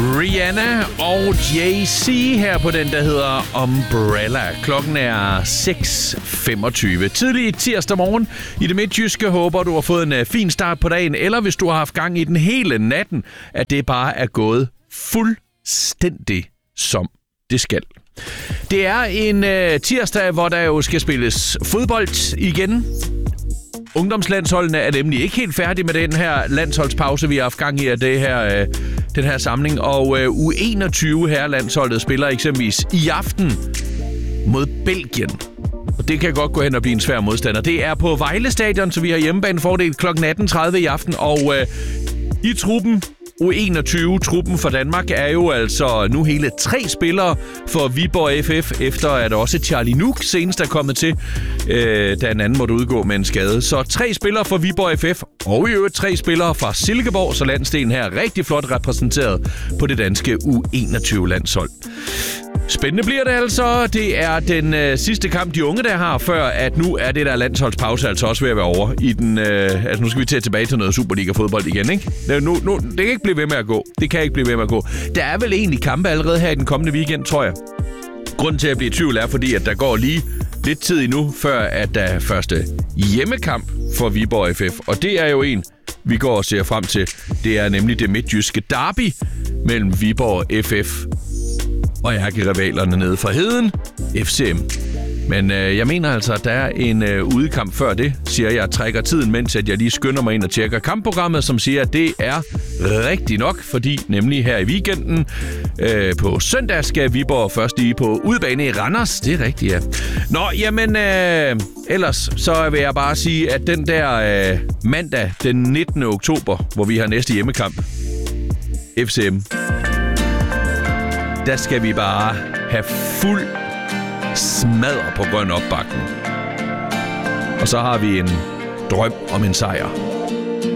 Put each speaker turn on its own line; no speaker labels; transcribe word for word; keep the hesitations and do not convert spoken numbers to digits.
Rihanna og Jay-Z her på den, der hedder Umbrella. Klokken er seks femogtyve. Tidlig tirsdag morgen i det midtjyske. Håber, du har fået en fin start på dagen, eller hvis du har haft gang i den hele natten, at det bare er gået fuldstændig som det skal. Det er en øh, tirsdag, hvor der jo skal spilles fodbold igen. Ungdomslandsholdene er nemlig ikke helt færdige med den her landsholdspause, vi har haft gang i af det her, øh, den her samling. Og øh, U enogtyve herrelandsholdet spiller eksempelvis i aften mod Belgien. Og det kan godt gå hen og blive en svær modstander. Det er på Vejle Stadion, så vi har hjemmebanefordel klokken atten tredive i aften. Og øh, i truppen, U enogtyve-truppen for Danmark, er jo altså nu hele tre spillere for Viborg F F, efter at også Charlie Nuk senest er kommet til, øh, da en anden måtte udgå med en skade. Så tre spillere for Viborg F F, og i øvrigt tre spillere fra Silkeborg, så landsdelen her rigtig flot repræsenteret på det danske U enogtyve-landshold. Spændende bliver det altså. Det er den øh, sidste kamp, de unge der har, før at nu er det der landsholdspause altså også ved at være over. I den, øh, altså nu skal vi til tilbage til noget Superliga-fodbold igen, ikke? Nu, nu, det kan ikke blive ved med at gå. Det kan ikke blive ved med at gå. Der er vel egentlig kampe allerede her i den kommende weekend, tror jeg. Grunden til at blive i tvivl er, fordi at der går lige lidt tid endnu, før at der er første hjemmekamp for Viborg F F. Og det er jo en, vi går og ser frem til. Det er nemlig det midtjyske derby mellem Viborg F F og ærkerivalerne nede fra Heden, F C M. Men øh, jeg mener altså, at der er en øh, udekamp før det, siger jeg, trækker tiden, mens at jeg lige skynder mig ind og tjekker kampprogrammet, som siger, at det er rigtigt nok, fordi nemlig her i weekenden øh, på søndag skal Viborg først lige på udebane i Randers. Det er rigtigt, ja. Nå, jamen, øh, ellers så vil jeg bare sige, at den der øh, mandag den nittende oktober, hvor vi har næste hjemmekamp, F C M, der skal vi bare have fuld smadre på grøn opbakning. Og så har vi en drøm om en sejr.